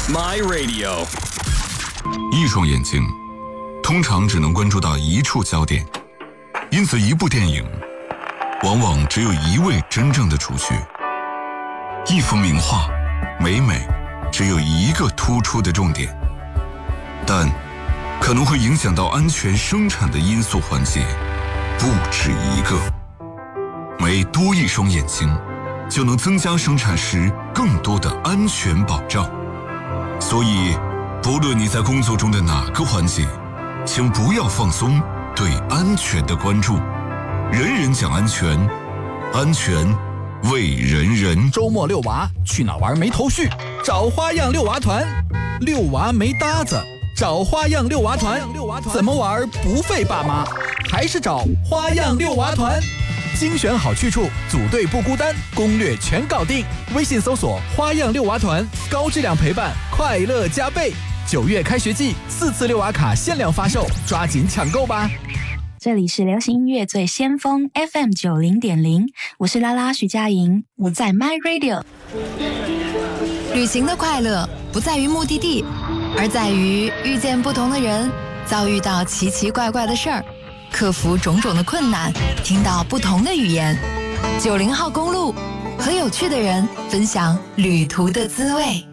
My Radio。 一双眼睛通常只能关注到一处焦点，因此一部电影往往只有一位真正的主角，一幅名画每只有一个突出的重点，但可能会影响到安全生产的因素环节不止一个。每多一双眼睛，就能增加生产时更多的安全保障。所以不论你在工作中的哪个环节，请不要放松对安全的关注。人人讲安全，安全为人人。 周末遛娃去哪玩没头绪？找花样遛娃团。遛娃没搭子，找花样遛娃团。怎么玩不费爸妈？还是找花样遛娃团。精选好去处，组队不孤单，攻略全搞定。微信搜索花样遛娃团，高质量陪伴，快乐加倍。9月开学季，4次遛娃卡限量发售，抓紧抢购吧。 这里是流行音乐最先锋 FM 90.0，我是拉拉徐佳莹，我在 My Radio。 旅行的快乐不在于目的地，而在于遇见不同的人，遭遇到奇奇怪怪的事儿，克服种种的困难，听到不同的语言。90号公路和有趣的人分享旅途的滋味。